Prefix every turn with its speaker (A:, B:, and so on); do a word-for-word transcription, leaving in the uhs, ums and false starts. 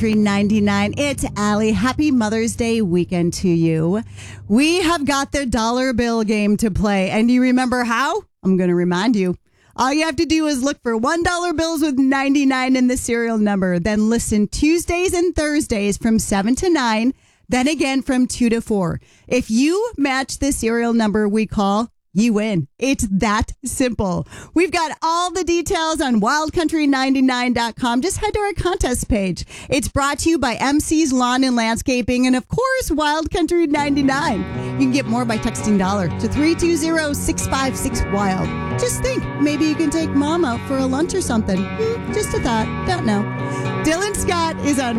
A: ninety-nine. It's Allie. Happy Mother's Day weekend to you. We have got the dollar bill game to play. And do you remember how? I'm going to remind you. All you have to do is look for one dollar bills with ninety-nine in the serial number. Then listen Tuesdays and Thursdays from seven to nine. Then again from two to four. If you match the serial number we call, you win. It's that simple. We've got all the details on wild country ninety-nine dot com. Just head to our contest page. It's brought to you by M C's Lawn and Landscaping and, of course, Wild Country ninety-nine. You can get more by texting dollar to three two zero, six five six, wild. Just think, maybe you can take mom out for a lunch or something. Hmm, just a thought. Don't know. Dylan Scott is on